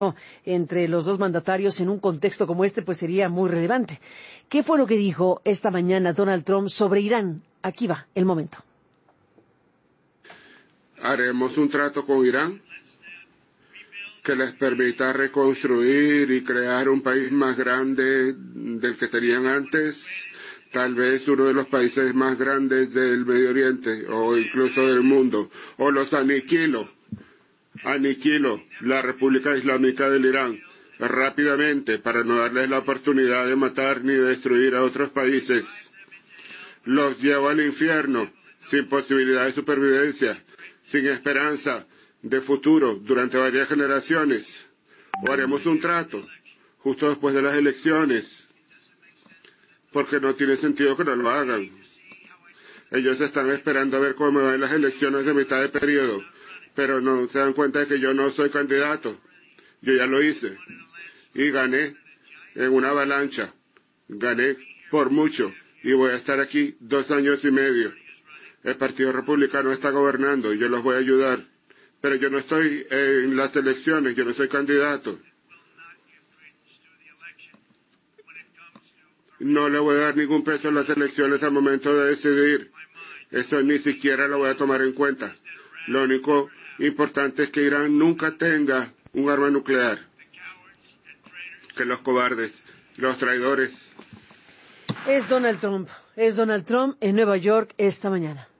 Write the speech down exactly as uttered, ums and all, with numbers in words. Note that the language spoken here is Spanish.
entre los dos mandatarios en un contexto como este, pues sería muy relevante. ¿Qué fue lo que dijo esta mañana Donald Trump sobre Irán? Aquí va el momento. Haremos un trato con Irán que les permita reconstruir y crear un país más grande del que tenían antes, tal vez uno de los países más grandes del Medio Oriente o incluso del mundo, o los aniquilo. Aniquilo la República Islámica del Irán rápidamente para no darles la oportunidad de matar ni destruir a otros países. Los llevo al infierno sin posibilidad de supervivencia, sin esperanza de futuro durante varias generaciones. O haremos un trato justo después de las elecciones, porque no tiene sentido que no lo hagan. Ellos están esperando a ver cómo me van las elecciones de mitad de periodo, pero no se dan cuenta de que yo no soy candidato. Yo ya lo hice y gané en una avalancha, gané por mucho y voy a estar aquí dos años y medio. El Partido Republicano está gobernando y yo los voy a ayudar, pero yo no estoy en las elecciones, yo no soy candidato. No le voy a dar ningún peso a las elecciones al momento de decidir. Eso ni siquiera lo voy a tomar en cuenta. Lo único importante es que Irán nunca tenga un arma nuclear. Que los cobardes, los traidores. Es Donald Trump, es Donald Trump en Nueva York esta mañana.